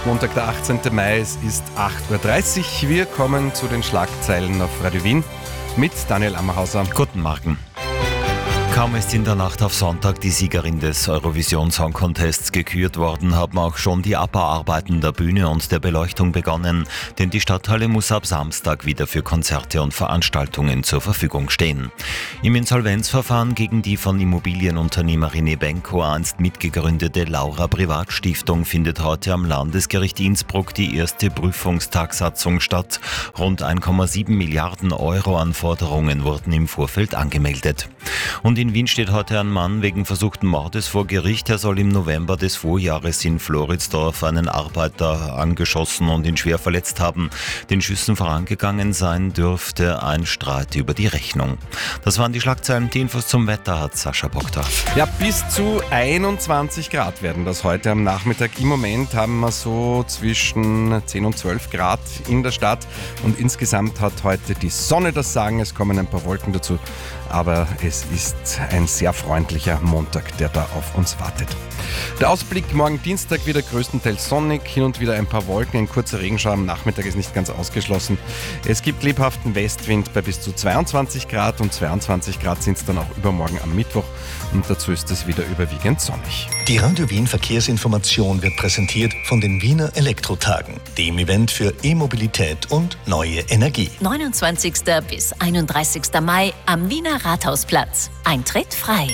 Montag, der 18. Mai, es ist 8.30 Uhr. Wir kommen zu den Schlagzeilen auf Radio Wien mit Daniel Ammerhauser. Guten Morgen. Kaum ist in der Nacht auf Sonntag die Siegerin des Eurovision Song Contests gekürt worden, haben auch schon die Abbauarbeiten der Bühne und der Beleuchtung begonnen, denn die Stadthalle muss ab Samstag wieder für Konzerte und Veranstaltungen zur Verfügung stehen. Im Insolvenzverfahren gegen die von Immobilienunternehmerin Ebenko einst mitgegründete Laura Privatstiftung findet heute am Landesgericht Innsbruck die erste Prüfungstagsatzung statt. Rund 1,7 Milliarden Euro an Forderungen wurden im Vorfeld angemeldet. Und in Wien steht heute ein Mann wegen versuchten Mordes vor Gericht. Er soll im November des Vorjahres in Floridsdorf einen Arbeiter angeschossen und ihn schwer verletzt haben. Den Schüssen vorangegangen sein dürfte ein Streit über die Rechnung. Das waren die Schlagzeilen. Die Infos zum Wetter hat Sascha Boktor. Ja, bis zu 21 Grad werden das heute am Nachmittag. Im Moment haben wir so zwischen 10 und 12 Grad in der Stadt und insgesamt hat heute die Sonne das Sagen. Es kommen ein paar Wolken dazu, aber es ist ein sehr freundlicher Montag, der da auf uns wartet. Der Ausblick morgen Dienstag wieder größtenteils sonnig, hin und wieder ein paar Wolken, ein kurzer Regenschauer am Nachmittag ist nicht ganz ausgeschlossen. Es gibt lebhaften Westwind bei bis zu 22 Grad und 22 Grad sind es dann auch übermorgen am Mittwoch und dazu ist es wieder überwiegend sonnig. Die Radio Wien Verkehrsinformation wird präsentiert von den Wiener Elektrotagen, dem Event für E-Mobilität und neue Energie. 29. bis 31. Mai am Wiener Rathausplatz. Eintritt frei.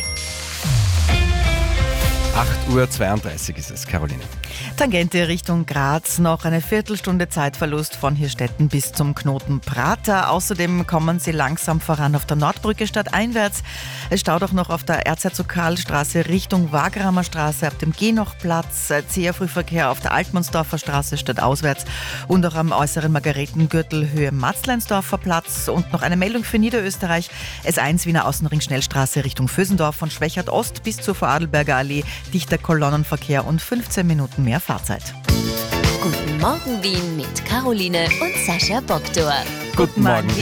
8.32 Uhr ist es, Caroline. Tangente Richtung Graz, noch eine Viertelstunde Zeitverlust von Hirstetten bis zum Knoten Prater. Außerdem kommen Sie langsam voran auf der Nordbrücke stadteinwärts. Es staut auch noch auf der Erzherzog Karl-Straße Richtung Wagramer Straße ab dem Genochplatz. Zäher Frühverkehr auf der Altmannsdorfer Straße stadtauswärts und auch am äußeren Margaretengürtel Höhe Matzleinsdorfer Platz. Und noch eine Meldung für Niederösterreich. S1 Wiener Außenring Schnellstraße Richtung Vösendorf von Schwächert Ost bis zur Vorarlberger Allee. Dichter Kolonnenverkehr und 15 Minuten mehr Fahrzeit. Guten Morgen Wien mit Caroline und Sascha Boktor. Guten Morgen, Wien.